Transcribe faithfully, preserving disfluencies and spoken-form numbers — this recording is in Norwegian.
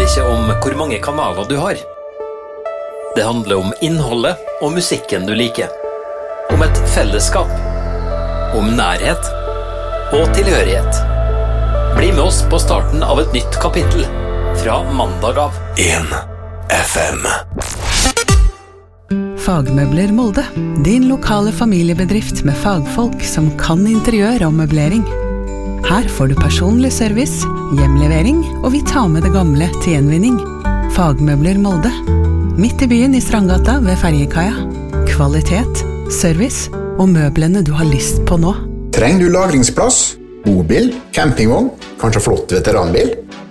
ikke om hvor mange kanaler du har. Det handler om innholdet og musikken du liker. Om et fellesskap. Om nærhet og tilhørighet. Bli med oss på starten av et nytt kapittel fra mandag av. en F M. Fagmøbler Molde, din lokale familiebedrift med fagfolk som kan interiør og møblering. Her får du personlig service, hjemlevering, og vi tar med det gamle til gjenvinning. Fagmøbler Molde, midt i byen i Strandgata ved Ferjekaia. Kvalitet, service og møblene du har lyst på nå. Trenger du lagringsplass, bobil, campingvogn, kanskje flott veteranbil?